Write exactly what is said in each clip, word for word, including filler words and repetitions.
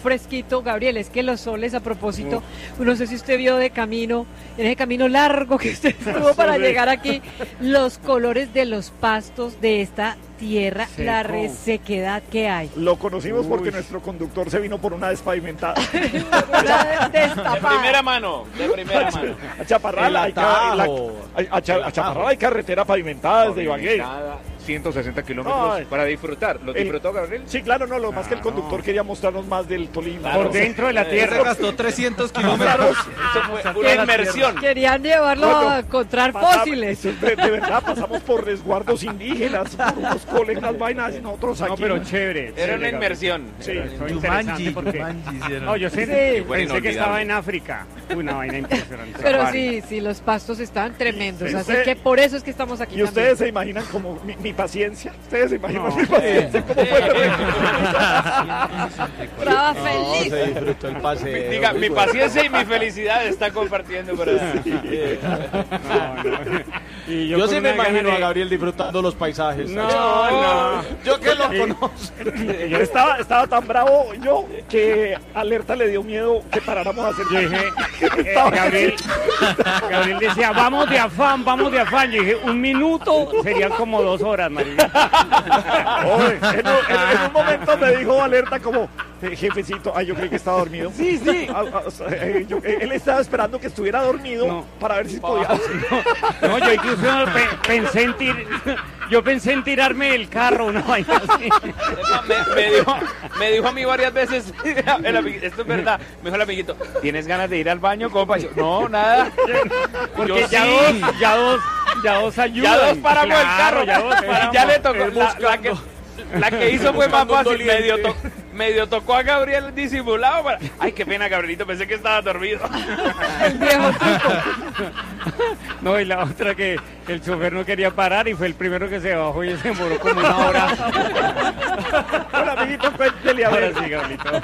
fresquito. Gabriel, es que los soles, a propósito, no sé si usted vio de camino, en ese camino largo que usted tuvo para llegar aquí, los colores de los pastos de esta tierra, seco. La resequedad que hay. Lo conocimos Uy. porque nuestro conductor se vino por una despavimentada. Una de primera mano, de primera mano. A Chaparral hay, la, a, a, a Chaparral hay carretera pavimentada desde Ibagué. ciento sesenta kilómetros Ay. para disfrutar. ¿Lo disfrutó, Gabriel? Sí, claro, no, lo más ah, que el conductor no. quería mostrarnos más del Tolima. Claro. Por dentro de la tierra. Se gastó trescientos kilómetros. Eso fue una inmersión. Querían llevarlo bueno, a encontrar pasamos, fósiles. De, de verdad, pasamos por resguardos indígenas, por unos coles, unas vainas, y nosotros aquí. No, pero chévere. Era chévere, una inmersión. Sí. Fue interesante porque... No, yo sé, sí. pensé que estaba en África. Una vaina impresionante. Pero sí, sí, los pastos estaban tremendos, así que por eso es que estamos aquí. ¿Y ustedes se imaginan como mi, mi paciencia? ¿Ustedes se imaginan no. mi paciencia? ¿Cómo fue? Estaba feliz. Se disfrutó el paseo. Diga, mi paciencia y mi felicidad está compartiendo por eso. Sí. No, no. Y yo yo sí me imagino de... a Gabriel disfrutando los paisajes. No, no. Yo que lo sí. conozco. Yo estaba, estaba tan bravo yo que Alerta le dio miedo que paráramos a hacer. Yo dije, eh, Gabriel, Gabriel decía, vamos de afán, vamos de afán. Yo dije, un minuto serían como dos horas, María. Oye, en, un, en, en un momento me dijo Alerta como, jefecito, ay, yo creí que estaba dormido. Sí, sí. A, a, a, yo, él estaba esperando que estuviera dormido no. para ver si podía. No, no yo incluso pe, pensé en tir, yo pensé en tirarme del carro, una vaina así. Me, me, dijo, me dijo a mí varias veces, el, esto es verdad, me dijo el amiguito, ¿tienes ganas de ir al baño, compa? Yo, no, nada. Porque yo ya sí. dos, ya dos, ya dos ayudan. Ya dos paramos claro, el carro, ya dos paramos. Ya le tocó, la, la, que, la que hizo fue más fácil, medio, to, medio tocó a Gabriel disimulado para... Ay, qué pena, Gabrielito, pensé que estaba dormido. El viejo tipo. No, y la otra que el chofer no quería parar y fue el primero que se bajó y se demoró como una hora. Hola, amiguito, cuéntele a ver. Ahora sí, Gablito.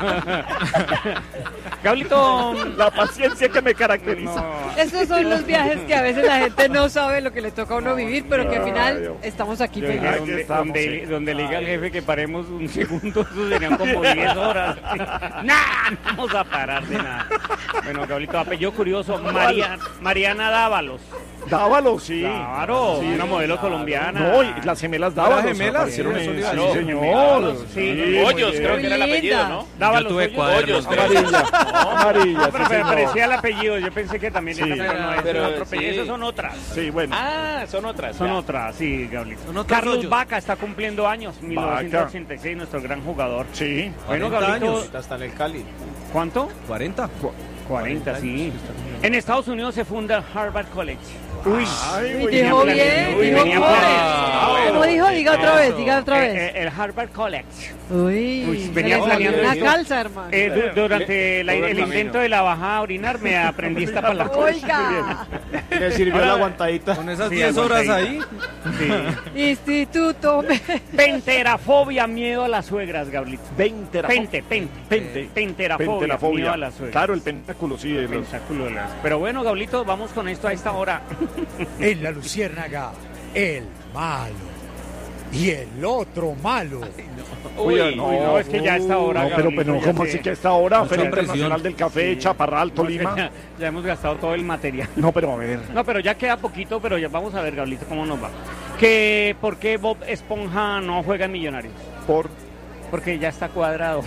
Gablito, la paciencia que me caracteriza. No. Esos son los viajes que a veces la gente no sabe lo que le toca a uno vivir, pero que al final estamos aquí felices. Donde, estamos, donde, sí. donde le diga al jefe que paremos un segundo, eso serían como diez horas. ¡Nah! No vamos a parar de nada. Bueno, Gablito, apellido curioso, María, Mariana Dávalos. Dávalos, sí. Claro, sí, una modelo colombiana. No, y las gemelas Dávalos. ¿Las gemelas? Sí, sí, sí, señor. Sí, Hoyos, creo que era el apellido, ¿no? Dávalos, yo tuve Hoyos. Amarilla. Amarilla, no, pero sí, me parecía el apellido, yo pensé que también sí. esa, pero no, pero, otro apellido, sí. esas son otras. Sí, bueno. Ah, son otras. Son ya. otras, sí, Gablito. Son Carlos hoyos. Vaca está cumpliendo años, mil novecientos ochenta y seis, nuestro gran jugador. Sí. Bueno, cuarenta Gablito, años, hasta en el Cali. ¿Cuánto? cuarenta. cuarenta, sí. En Estados Unidos se funda Harvard College. Uy, Ay, dijo bien, Uy, dijo venía bien. planeando. ¿Cómo dijo? Diga otra vez, diga otra vez. Eh, eh, el Harvard College. Uy, Uy, venía se planeando una eso. calza, hermano. Eh, du durante la, el intento de la bajada a orinar me aprendí esta palabra. Oiga. Le sirvió Ahora, la aguantadita. Con esas sí, diez horas aguantadita. ahí. Sí. Instituto. Penterafobia, miedo a las suegras, Gablito. Penterafobia. Pente, pente, Pente. Penterafobia, Penterafobia. miedo a las suegras. Claro, el pentáculo, sí. El El pentáculo de las... Pero bueno, Gablito, vamos con esto a esta hora. En la Luciérnaga, el malo. Y el otro malo. Uy, Uy, no, no, es que ya a esta hora. No, pero, Gablito, pero ya ¿cómo se- así que a esta hora? Mucha Feria presión. Internacional del Café, Sí. Chaparral, Tolima. Ya, ya hemos gastado todo el material. No, pero a ver. No, pero ya queda poquito, pero ya vamos a ver, Gablito, cómo nos va. Que, ¿por qué Bob Esponja no juega en Millonarios? Por... Porque ya está cuadrado.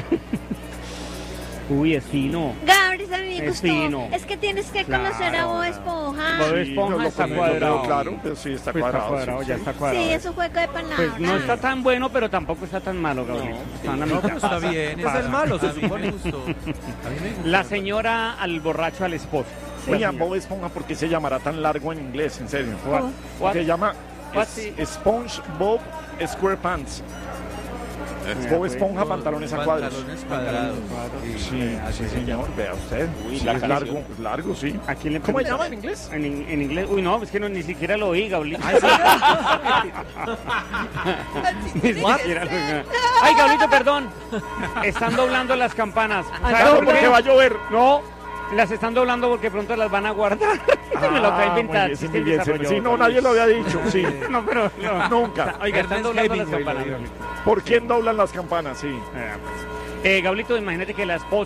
Uy, es fino. Gabriel, a mí me Es gustó. fino. Es que tienes que Claro. conocer a Bob Esponja. Bob Sí, Esponja no lo está conozco, cuadrado. Claro, pero sí está Pues cuadrado. está cuadrado, sí, ya sí. está cuadrado. Sí, es un juego de palabras. Pues no está tan bueno, pero tampoco está tan malo, Gabriel. Están a No, mitad. pero está bien. Es Pasa. el malo, se A mí supone. me gustó. A mí me gustó. La señora al borracho al esposo. Oiga, Bob Esponja, ¿por qué se llamará tan largo en inglés? En serio. What? What? Se llama What? es- Sponge Bob SquarePants. Bob Esponja, pantalones a cuadros. Pantalones cuadrados. Sí, sí, señor. Vea usted. Uy, Sí, la es canción. largo, es largo, sí. ¿A quién le ¿Cómo se pregunta? llama en inglés? En, in- en inglés. Uy, no, es que no, ni siquiera lo oí, Gabriel. Ni siquiera lo oí. Ay, Gabrielito, perdón. Están doblando las campanas. Ay, ¿Sabes Claro, por porque qué? va a llover. No, las están doblando porque pronto las van a guardar. Me lo acaba de Ah, inventar. muy bien, sí, chiste muy bien, sí, desarrollado, sí, no, Gabriel. nadie lo había dicho, sí. No, pero no. Nunca. Oiga, están Ernest doblando las Hemingway lo campanas, dijo. Gabrielito. ¿Por quién doblan las campanas? Sí. Eh, pues. Eh, Gablito, imagínate que la esposa